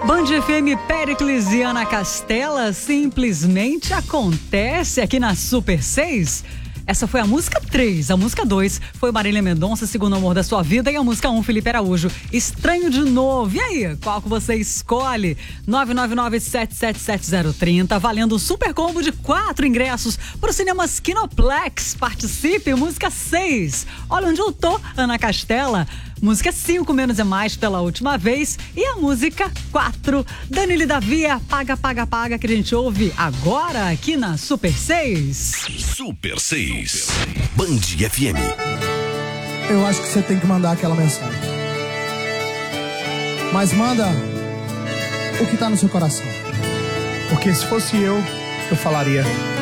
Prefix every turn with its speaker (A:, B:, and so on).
A: Band FM, Péricles e Ana Castela, simplesmente acontece aqui na Super 6. Essa foi a música 3, a música 2 foi Marília Mendonça, Segundo Amor da Sua Vida, e a música 1, Felipe Araújo, Estranho de Novo. E aí, qual que você escolhe? 999-777-030, valendo um super combo de 4 ingressos para o Cinemas Kinoplex. Participe, música 6. Olha onde eu tô, Ana Castela. Música 5, Menos é Mais, pela última vez. E a música 4, Danilo e Davi, Paga, Paga, Paga, que a gente ouve agora aqui na Super 6.
B: Super 6, Band FM.
C: Eu acho que você tem que mandar aquela mensagem. Mas manda o que tá no seu coração. Porque se fosse eu falaria: